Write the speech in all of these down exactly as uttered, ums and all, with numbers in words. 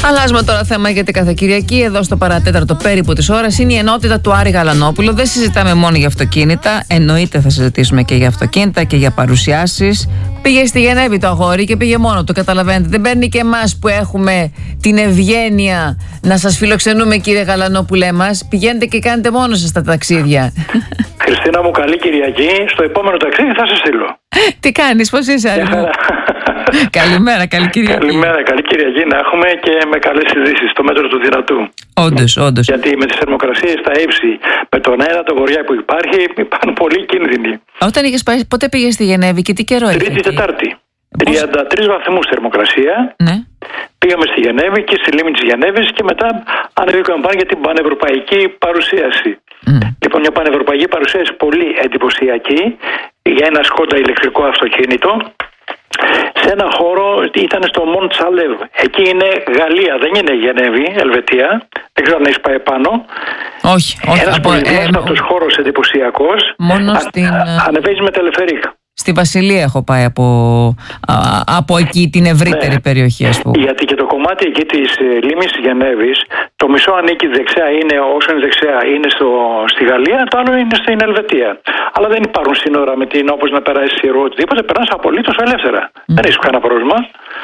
Αλλάζουμε τώρα θέμα, γιατί κάθε Κυριακή εδώ στο παρατέταρτο περίπου της ώρας είναι η ενότητα του Άρη Γαλανόπουλου. Δεν συζητάμε μόνο για αυτοκίνητα, εννοείται θα συζητήσουμε και για αυτοκίνητα και για παρουσιάσεις. Πήγε στη Γενέβη το αγόρι και πήγε μόνο του, καταλαβαίνετε. Δεν παίρνει και εμάς που έχουμε την ευγένεια να σας φιλοξενούμε, κύριε Γαλανόπουλέ μας. Πηγαίνετε και κάνετε μόνο σας τα ταξίδια. Χριστίνα μου, καλή Κυριακή. Στο επόμενο ταξίδι θα σε στείλω. Τι κάνεις, πώς είσαι, Άρη? Καλημέρα, καλή Κυριακή. Καλημέρα, καλή Κυριακή να έχουμε και με καλές ειδήσεις στο μέτρο του δυνατού. Όντως, όντως. Γιατί με τις θερμοκρασίες στα ύψη, με τον αέρα, το βοριά που υπάρχει, υπάρχουν πολλοί κίνδυνοι. Όταν είχες πάει, πότε πήγες στη Γενέβη και τι καιρό είχε? Τρίτη, Τετάρτη. τριάντα τρεις βαθμούς θερμοκρασία. Ναι. Πήγαμε στη Γενέβη και στη λίμνη της Γενέβης και μετά ανεβήκαμε πάνω για την πανευρωπαϊκή παρουσίαση. Mm. Λοιπόν, μια πανευρωπαϊκή παρουσίαση πολύ εντυπωσιακή για ένα Σκόντα ηλεκτρικό αυτοκίνητο. Σε ένα χώρο, ήταν στο Μοντ Σαλέβ. Εκεί είναι Γαλλία, δεν είναι Γενέβη, Ελβετία. Δεν ξέρω αν έχει πάει πάνω. Όχι, όχι. Ένας από, πολυμνάστατος ε, χώρος εντυπωσιακός. Μόνο Α, στην... Ανεβαίνεις με τελεφερίκ. Στη Βασιλεία έχω πάει από, α, από εκεί την ευρύτερη ναι. περιοχή, ας πούμε. Γιατί και το κομμάτι εκεί της ε, λίμνης της Γενέβης, το μισό ανήκει δεξιά, είναι, όσο είναι δεξιά είναι στο, στη Γαλλία, το άλλο είναι στην Ελβετία. Αλλά δεν υπάρχουν σύνορα με την, όπως να περάσει η οτιδήποτε, περνάς απολύτως ελεύθερα. Mm. Δεν έχεις κανένα πρόβλημα.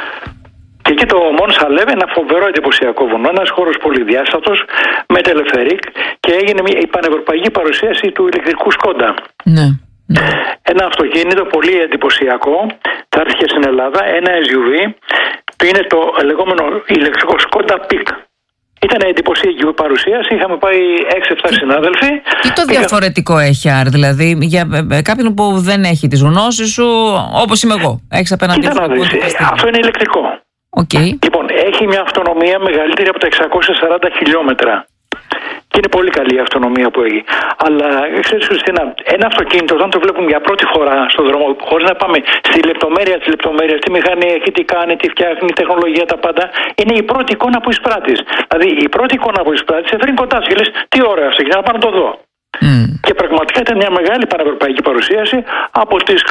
Και εκεί το Μον Σαλέβ, ένα φοβερό εντυπωσιακό βουνό, ένας χώρος πολυδιάστατος με τελεφερίκ και έγινε η πανευρωπαϊκή παρουσίαση του ηλεκτρικού Σκόντα. Ναι. Ένα αυτοκίνητο πολύ εντυπωσιακό, θα έρθει και στην Ελλάδα, ένα ες γιου βι, που είναι το λεγόμενο ηλεκτρικό Σκόντα Πικ. Ήταν εντυπωσιακή παρουσίαση, είχαμε πάει έξι εφτά συνάδελφοι. Τι το διαφορετικό έχει, Άρη, δηλαδή, για κάποιον που δεν έχει τις γνώσεις σου, όπως είμαι εγώ, έχεις απέναντι σου? Αυτό είναι ηλεκτρικό. Okay. Λοιπόν, έχει μια αυτονομία μεγαλύτερη από τα εξακόσια σαράντα χιλιόμετρα. Και είναι πολύ καλή η αυτονομία που έχει. Αλλά ξέρεις, Χριστίνα, ένα αυτοκίνητο όταν το βλέπουμε για πρώτη φορά στον δρόμο, χωρίς να πάμε στη λεπτομέρεια της λεπτομέρειας, τι μηχανή έχει, τι κάνει, τι φτιάχνει, η τεχνολογία, τα πάντα, είναι η πρώτη εικόνα που εισπράττεις. Δηλαδή η πρώτη εικόνα που εισπράττεις σε φέρνει κοντά σου και λες τι ωραίο αυτοκίνητο, να πάω να το δω. Mm. Και πραγματικά ήταν μια μεγάλη πανευρωπαϊκή παρουσίαση από τις